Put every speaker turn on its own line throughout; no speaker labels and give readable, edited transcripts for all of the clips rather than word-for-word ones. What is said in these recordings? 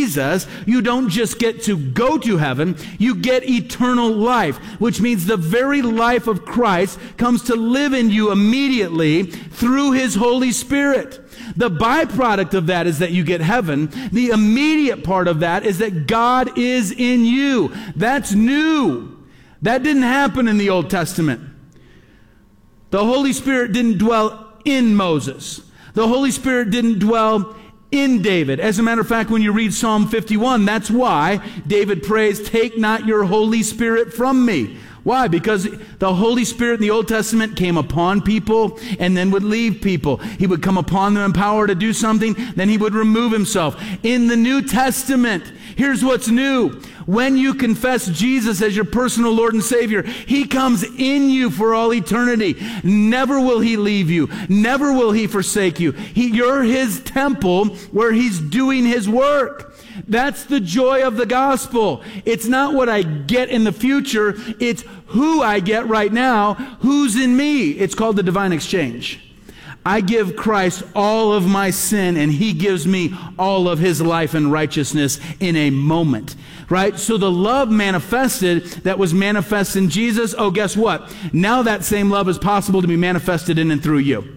Jesus, you don't just get to go to heaven, you get eternal life, which means the very life of Christ comes to live in you immediately through His Holy Spirit. The byproduct of that is that you get heaven. The immediate part of that is that God is in you. That's new. That didn't happen in the Old Testament. The Holy Spirit didn't dwell in Moses. The Holy Spirit didn't dwell in David. As a matter of fact, when you read Psalm 51, that's why David prays, "Take not your Holy Spirit from me." Why? Because the Holy Spirit in the Old Testament came upon people and then would leave people. He would come upon them in power to do something, then He would remove Himself. In the New Testament, here's what's new. When you confess Jesus as your personal Lord and Savior, He comes in you for all eternity. Never will He leave you. Never will He forsake you. You're His temple where He's doing His work. That's the joy of the gospel. It's not what I get in the future. It's who I get right now, who's in me. It's called the divine exchange. I give Christ all of my sin, and He gives me all of His life and righteousness in a moment. Right? So the love manifested that was manifest in Jesus, oh, guess what? Now that same love is possible to be manifested in and through you.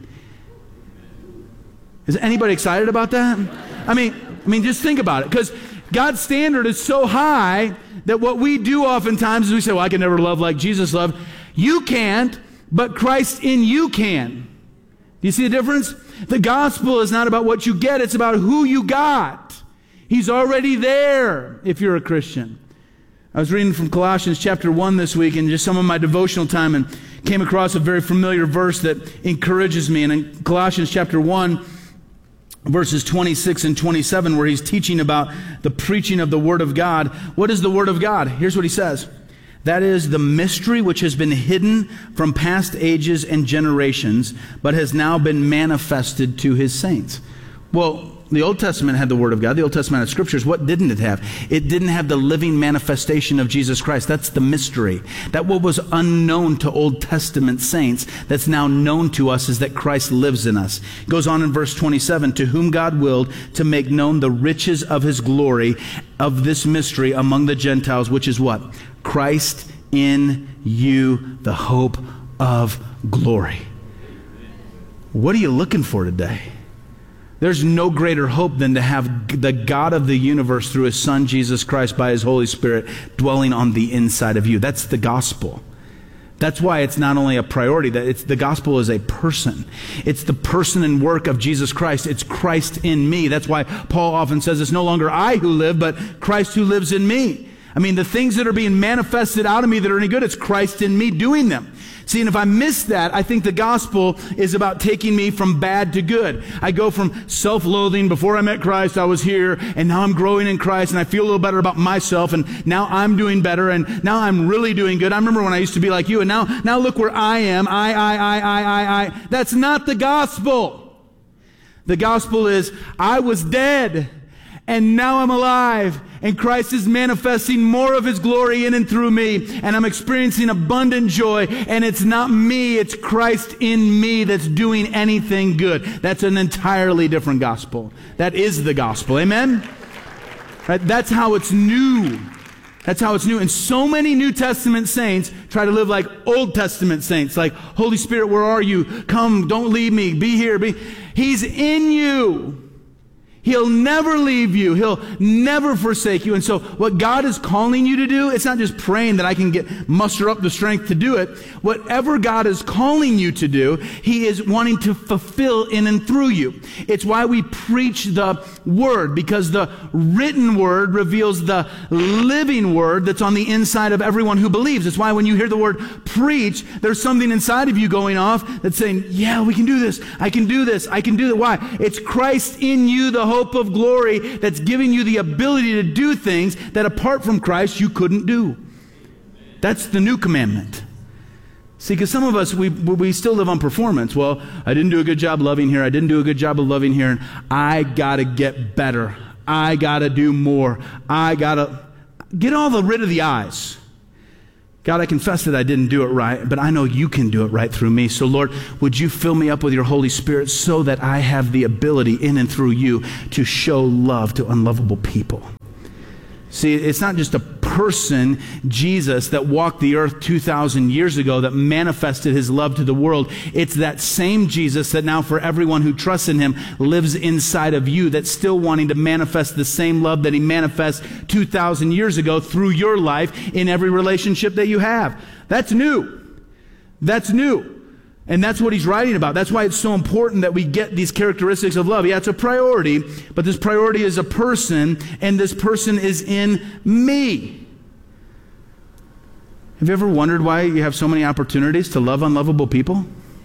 Is anybody excited about that? I mean, just think about it. Because God's standard is so high that what we do oftentimes is we say, well, I can never love like Jesus loved. You can't, but Christ in you can. Do you see the difference? The gospel is not about what you get. It's about who you got. He's already there if you're a Christian. I was reading from Colossians chapter 1 this week in just some of my devotional time and came across a very familiar verse that encourages me. And in Colossians chapter 1, verses 26 and 27, where he's teaching about the preaching of the Word of God. What is the Word of God? Here's what he says. That is the mystery which has been hidden from past ages and generations, but has now been manifested to His saints. Well, the Old Testament had the Word of God. The Old Testament had Scriptures. What didn't it have? It didn't have the living manifestation of Jesus Christ. That's the mystery. That what was unknown to Old Testament saints that's now known to us is that Christ lives in us. It goes on in verse 27, to whom God willed to make known the riches of His glory of this mystery among the Gentiles, which is what? Christ in you, the hope of glory. What are you looking for today? There's no greater hope than to have the God of the universe through His Son, Jesus Christ, by His Holy Spirit, dwelling on the inside of you. That's the gospel. That's why it's not only a priority, that the gospel is a person. It's the person and work of Jesus Christ. It's Christ in me. That's why Paul often says, it's no longer I who live, but Christ who lives in me. I mean, the things that are being manifested out of me that are any good, it's Christ in me doing them. See, and if I miss that, I think the gospel is about taking me from bad to good. I go from self-loathing. Before I met Christ, I was here, and now I'm growing in Christ, and I feel a little better about myself, and now I'm doing better, and now I'm really doing good. I remember when I used to be like you, and now look where I am. I. That's not the gospel. The gospel is, I was dead, and now I'm alive, and Christ is manifesting more of His glory in and through me, and I'm experiencing abundant joy, and it's not me, it's Christ in me that's doing anything good. That's an entirely different gospel. That is the gospel. Amen? Right? That's how it's new. That's how it's new. And so many New Testament saints try to live like Old Testament saints, like, Holy Spirit, where are you? Come, don't leave me. Be here. He's in you. He'll never leave you. He'll never forsake you. And so what God is calling you to do, it's not just praying that I can muster up the strength to do it. Whatever God is calling you to do, He is wanting to fulfill in and through you. It's why we preach the Word, because the written Word reveals the living Word that's on the inside of everyone who believes. It's why when you hear the word preach, there's something inside of you going off that's saying, yeah, we can do this. I can do this. I can do that. Why? It's Christ in you, the hope of glory, that's giving you the ability to do things that apart from Christ you couldn't do. That's the new commandment. See, because some of us, we still live on performance. Well, I didn't do a good job loving here. I didn't do a good job of loving here. And I got to get better. I got to do more. I got to get rid of the I's. God, I confess that I didn't do it right, but I know you can do it right through me. So Lord, would you fill me up with your Holy Spirit so that I have the ability in and through you to show love to unlovable people? See, it's not just a person, Jesus, that walked the earth 2,000 years ago that manifested his love to the world. It's that same Jesus that now for everyone who trusts in him lives inside of you, that's still wanting to manifest the same love that he manifests 2,000 years ago through your life in every relationship that you have. That's new. That's new. And that's what he's writing about. That's why it's so important that we get these characteristics of love. Yeah, it's a priority, but this priority is a person, and this person is in me. Have you ever wondered why you have so many opportunities to love unlovable people?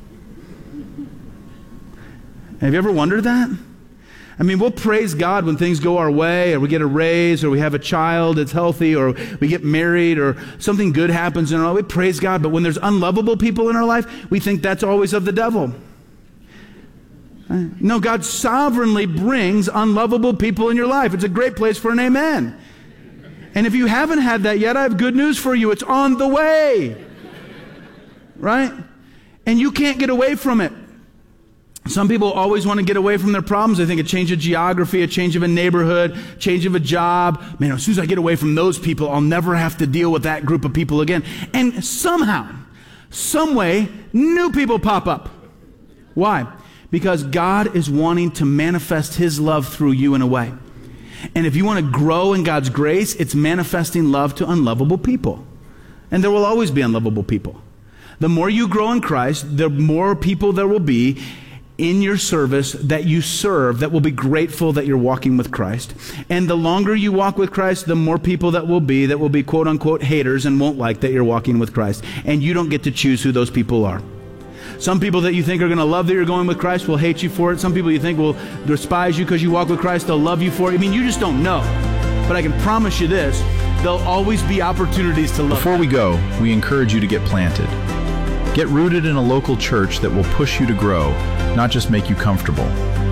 Have you ever wondered that? I mean, we'll praise God when things go our way, or we get a raise, or we have a child that's healthy, or we get married, or something good happens in our life. We praise God, but when there's unlovable people in our life, we think that's always of the devil. No, God sovereignly brings unlovable people in your life. It's a great place for an amen. And if you haven't had that yet, I have good news for you. It's on the way. Right? And you can't get away from it. Some people always want to get away from their problems. They think a change of geography, a change of a neighborhood, change of a job. Man, as soon as I get away from those people, I'll never have to deal with that group of people again. And somehow, some way, new people pop up. Why? Because God is wanting to manifest his love through you in a way. And if you want to grow in God's grace, it's manifesting love to unlovable people. And there will always be unlovable people. The more you grow in Christ, the more people there will be in your service that you serve that will be grateful that you're walking with Christ. And the longer you walk with Christ, the more people that will be quote unquote haters and won't like that you're walking with Christ. And you don't get to choose who those people are. Some people that you think are going to love that you're going with Christ will hate you for it. Some people you think will despise you because you walk with Christ, they'll love you for it. I mean, you just don't know. But I can promise you this, there'll always be opportunities to love.
Before we go, we encourage you to get planted. Get rooted in a local church that will push you to grow, not just make you comfortable.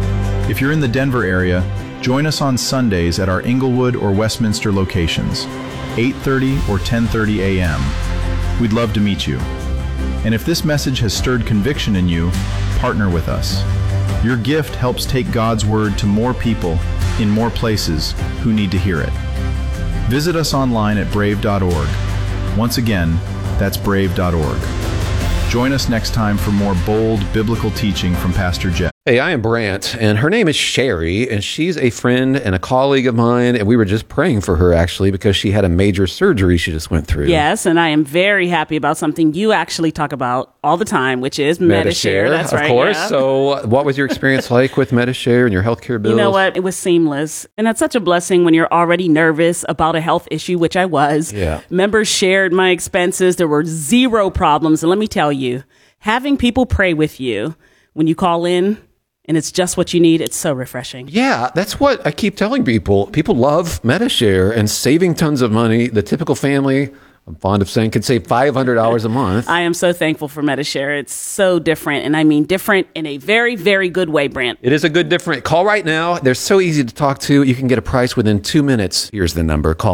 If you're in the Denver area, join us on Sundays at our Inglewood or Westminster locations, 8:30 or 10:30 a.m. We'd love to meet you. And if this message has stirred conviction in you, partner with us. Your gift helps take God's word to more people in more places who need to hear it. Visit us online at brave.org. Once again, that's brave.org. Join us next time for more bold biblical teaching from Pastor Jeff.
Hey, I am Brant, and her name is Sherry, and she's a friend and a colleague of mine, and we were just praying for her, actually, because she had a major surgery she just went through.
Yes, and I am very happy about something you actually talk about all the time, which is Medi-Share. That's right.
Of course.
Yeah.
So what was your experience like with Medi-Share and your healthcare bills?
You know what? It was seamless, and that's such a blessing when you're already nervous about a health issue, which I was.
Yeah.
Members shared my expenses. There were zero problems, and let me tell you, having people pray with you when you call in, and it's just what you need, it's so refreshing.
Yeah, that's what I keep telling people. People love Medi-Share and saving tons of money. The typical family, I'm fond of saying, can save $500 a month.
I am so thankful for Medi-Share. It's so different, and I mean different in a very, very good way, Brant.
It is a good different. Call right now. They're so easy to talk to. You can get a price within 2 minutes. Here's the number. Call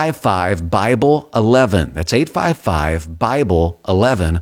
855-BIBLE-11. That's 855-BIBLE-11.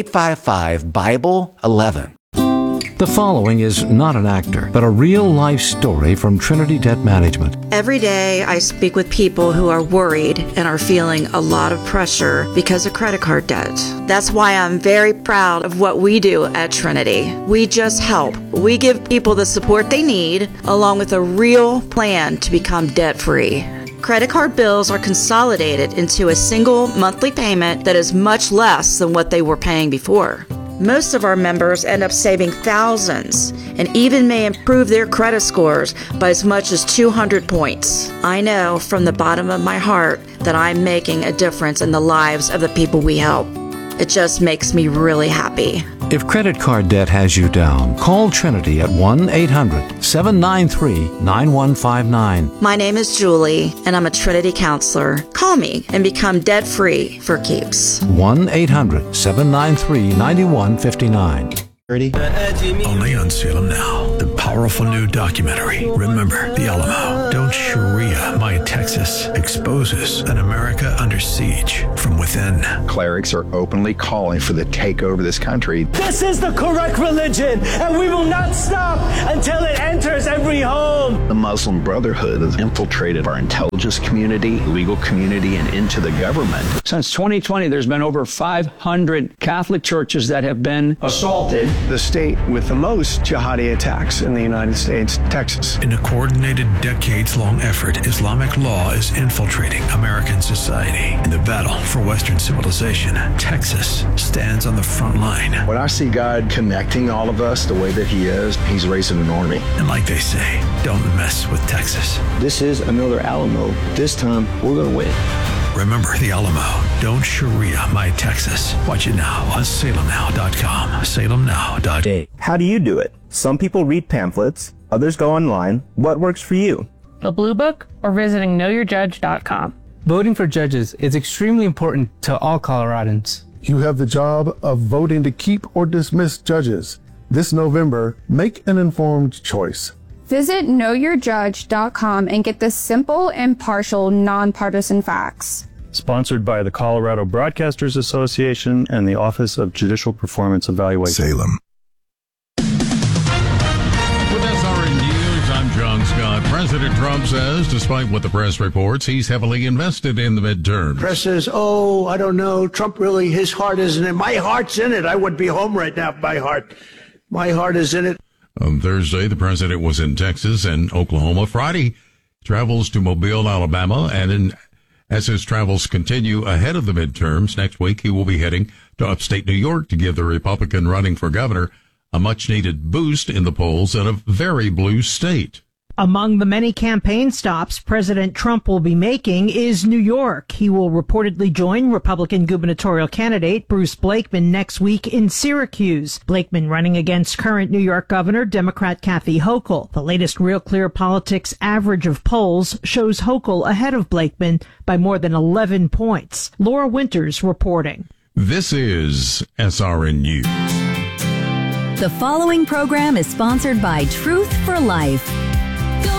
855-BIBLE-11.
The following is not an actor, but a real-life story from Trinity Debt Management.
Every day I speak with people who are worried and are feeling a lot of pressure because of credit card debt. That's why I'm very proud of what we do at Trinity. We just help. We give people the support they need, along with a real plan to become debt-free. Credit card bills are consolidated into a single monthly payment that is much less than what they were paying before. Most of our members end up saving thousands and even may improve their credit scores by as much as 200 points. I know from the bottom of my heart that I'm making a difference in the lives of the people we help. It just makes me really happy.
If credit card debt has you down, call Trinity at 1-800-793-9159.
My name is Julie, and I'm a Trinity counselor. Call me and become debt-free for keeps.
1-800-793-9159.
Only on Salem Now, the powerful new documentary, Remember the Alamo. Don't Sharia My Texas exposes an America under siege from within.
Clerics are openly calling for the takeover of this country.
This is the correct religion, and we will not stop
until it enters every home.
The Muslim Brotherhood has infiltrated our intelligence community, legal community, and into the government.
Since 2020, there's been over 500 Catholic churches that have been assaulted.
The state with the most jihadi attacks in the United States, Texas.
In a coordinated, decades-long effort, Islamic law is infiltrating American society. In the battle for Western civilization, Texas stands on the front line.
When I see God connecting all of us the way that he is, he's raising an army.
And like they say, don't mess with Texas.
This is another Alamo. This time, we're going to win.
Remember the Alamo. Don't Sharia my Texas. Watch it now on salemnow.com. Salemnow.com.
How do you do it? Some people read pamphlets, others go online. What works for you?
The Blue Book or visiting knowyourjudge.com.
Voting for judges is extremely important to all Coloradans.
You have the job of voting to keep or dismiss judges. This November, make an informed choice.
Visit knowyourjudge.com and get the simple, impartial, nonpartisan facts.
Sponsored by the Colorado Broadcasters Association and the Office of Judicial Performance Evaluation.
Salem.
With SRN News, I'm John Scott. President Trump says, despite what the press reports, he's heavily invested in the midterms.
Press says, oh, I don't know. Trump really, his heart isn't in it. My heart's in it. I would be home right now if my heart is in it.
On Thursday, the president was in Texas and Oklahoma. Friday, travels to Mobile, Alabama, and as his travels continue ahead of the midterms, next week he will be heading to upstate New York to give the Republican running for governor a much-needed boost in the polls in a very blue state.
Among the many campaign stops President Trump will be making is New York. He will reportedly join Republican gubernatorial candidate Bruce Blakeman next week in Syracuse. Blakeman running against current New York Governor Democrat Kathy Hochul. The latest Real Clear Politics average of polls shows Hochul ahead of Blakeman by more than 11 points. Laura Winters reporting.
This is SRN News.
The following program is sponsored by Truth for Life.